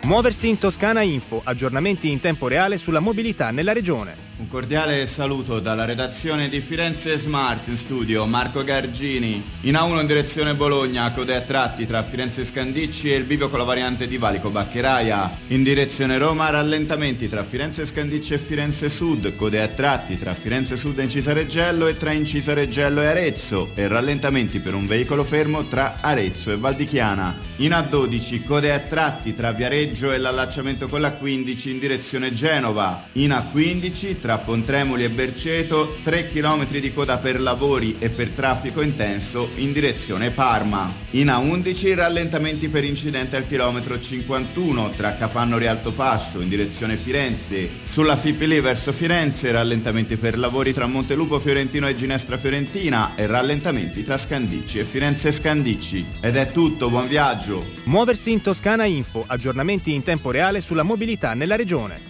Muoversi in Toscana Info, aggiornamenti in tempo reale sulla mobilità nella regione. Un cordiale saluto dalla redazione di Firenze Smart, in studio Marco Gargini. In A1 in direzione Bologna, code a tratti tra Firenze Scandicci e il bivio con la variante di Valico Baccheraia. In direzione Roma, rallentamenti tra Firenze Scandicci e Firenze Sud, code a tratti tra Firenze Sud e Incisareggello e tra Incisareggello e Arezzo, e rallentamenti per un veicolo fermo tra Arezzo e Valdichiana. In A12, code a tratti tra Viareggio e l'allacciamento con la 15 in direzione Genova. In A15, tra Pontremoli e Berceto, 3 km di coda per lavori e per traffico intenso in direzione Parma. In A11, rallentamenti per incidente al chilometro 51 tra Capanno Rialto Pascio in direzione Firenze. Sulla Fipili verso Firenze, rallentamenti per lavori tra Montelupo Fiorentino e Ginestra Fiorentina e rallentamenti tra Scandicci e Firenze Scandicci. Ed è tutto, buon viaggio! Muoversi in Toscana Info, aggiornamenti in tempo reale sulla mobilità nella regione.